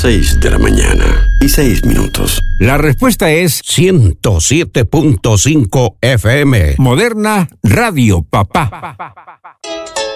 6 de la mañana y 6 minutos. La respuesta es 107.5 FM. Moderna Radio Papá.